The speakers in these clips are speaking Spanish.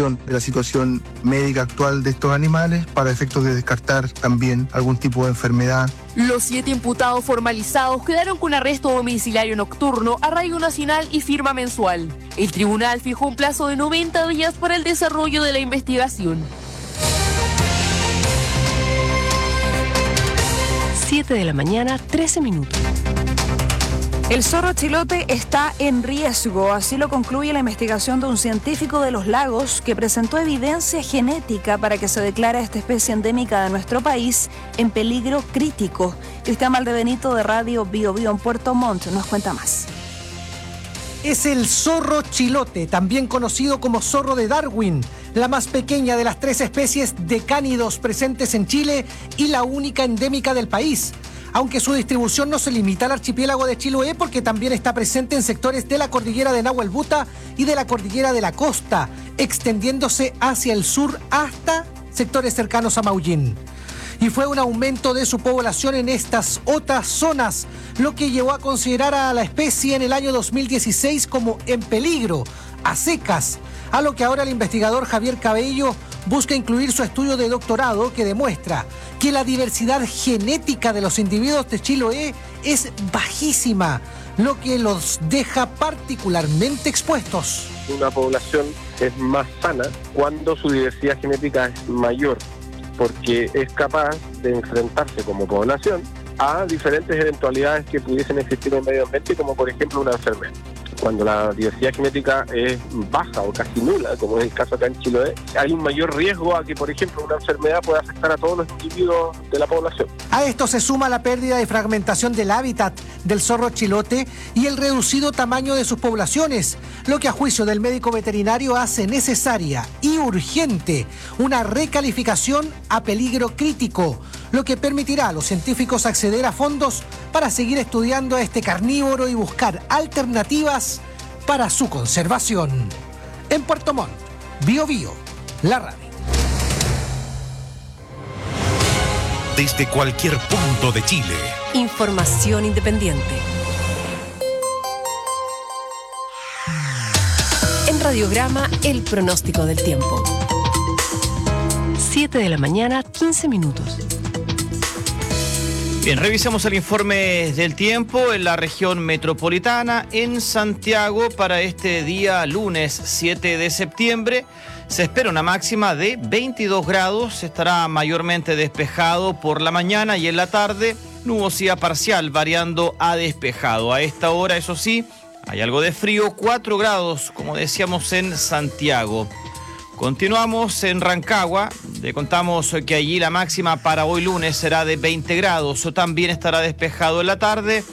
evaluación de la situación médica actual de estos animales para efectos de descartar también algún tipo de enfermedad. Los 7 imputados formalizados quedaron con arresto domiciliario nocturno, arraigo nacional y firma mensual. El tribunal fijó un plazo de 90 días para el desarrollo de la investigación. 7 de la mañana, 13 minutos. El zorro chilote está en riesgo, así lo concluye la investigación de un científico de Los Lagos que presentó evidencia genética para que se declare esta especie endémica de nuestro país en peligro crítico. Cristian Valdebenito de Radio Bio Bio en Puerto Montt nos cuenta más. Es el zorro chilote, también conocido como zorro de Darwin, la más pequeña de las 3 especies de cánidos presentes en Chile y la única endémica del país. Aunque su distribución no se limita al archipiélago de Chiloé porque también está presente en sectores de la cordillera de Nahuelbuta y de la cordillera de la Costa, extendiéndose hacia el sur hasta sectores cercanos a Maullín. Y fue un aumento de su población en estas otras zonas, lo que llevó a considerar a la especie en el año 2016 como en peligro, a secas, a lo que ahora el investigador Javier Cabello busca incluir su estudio de doctorado que demuestra que la diversidad genética de los individuos de Chiloé es bajísima, lo que los deja particularmente expuestos. Una población es más sana cuando su diversidad genética es mayor, porque es capaz de enfrentarse como población a diferentes eventualidades que pudiesen existir en el medio ambiente, como por ejemplo una enfermedad. Cuando la diversidad genética es baja o casi nula, como es el caso acá en Chiloé, hay un mayor riesgo a que, por ejemplo, una enfermedad pueda afectar a todos los individuos de la población. A esto se suma la pérdida y fragmentación del hábitat del zorro chilote y el reducido tamaño de sus poblaciones, lo que a juicio del médico veterinario hace necesaria y urgente una recalificación a peligro crítico, lo que permitirá a los científicos acceder a fondos para seguir estudiando a este carnívoro y buscar alternativas para su conservación. En Puerto Montt, Bio Bio, la radio. Desde cualquier punto de Chile. Información independiente. En Radiograma, el pronóstico del tiempo. 7 de la mañana, 15 minutos. Bien, revisemos el informe del tiempo en la región metropolitana. En Santiago, para este día lunes 7 de septiembre, se espera una máxima de 22 grados. Estará mayormente despejado por la mañana y en la tarde, nubosidad parcial variando a despejado. A esta hora, eso sí, hay algo de frío, 4 grados, como decíamos, en Santiago. Continuamos en Rancagua, le contamos que allí la máxima para hoy lunes será de 20 grados, o también estará despejado en la tarde,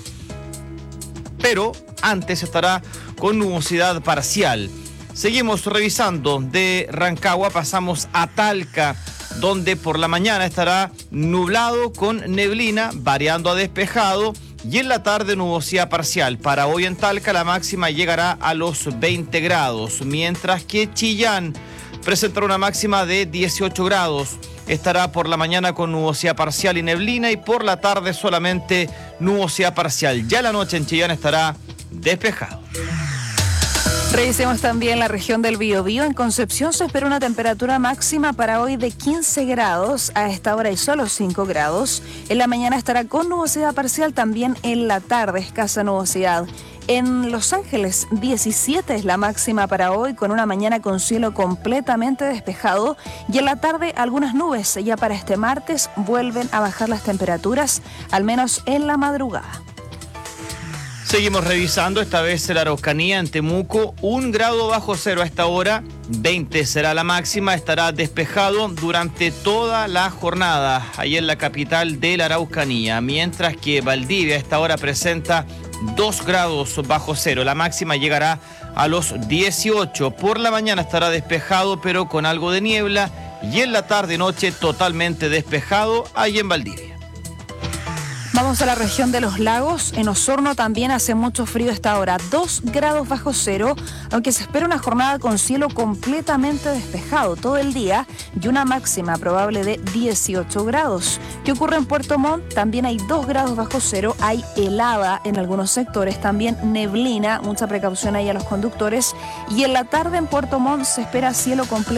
pero antes estará con nubosidad parcial. Seguimos revisando de Rancagua, pasamos a Talca, donde por la mañana estará nublado con neblina, variando a despejado, y en la tarde nubosidad parcial. Para hoy en Talca la máxima llegará a los 20 grados, mientras que Chillán presentará una máxima de 18 grados. Estará por la mañana con nubosidad parcial y neblina y por la tarde solamente nubosidad parcial. Ya la noche en Chillán estará despejado. Revisemos también la región del Biobío. En Concepción se espera una temperatura máxima para hoy de 15 grados. A esta hora hay solo 5 grados. En la mañana estará con nubosidad parcial, también en la tarde escasa nubosidad. En Los Ángeles, 17 es la máxima para hoy, con una mañana con cielo completamente despejado. Y en la tarde algunas nubes. Ya para este martes vuelven a bajar las temperaturas, al menos en la madrugada. Seguimos revisando, esta vez en la Araucanía, en Temuco, 1 grado bajo cero a esta hora, 20 será la máxima, estará despejado durante toda la jornada, ahí en la capital de la Araucanía, mientras que Valdivia a esta hora presenta 2 grados bajo cero, la máxima llegará a los 18, por la mañana estará despejado pero con algo de niebla, y en la tarde y noche totalmente despejado ahí en Valdivia. Vamos a la región de Los Lagos. En Osorno también hace mucho frío a esta hora, 2 grados bajo cero, aunque se espera una jornada con cielo completamente despejado todo el día y una máxima probable de 18 grados. ¿Qué ocurre en Puerto Montt? También hay 2 grados bajo cero, hay helada en algunos sectores, también neblina, mucha precaución ahí a los conductores, y en la tarde en Puerto Montt se espera cielo completo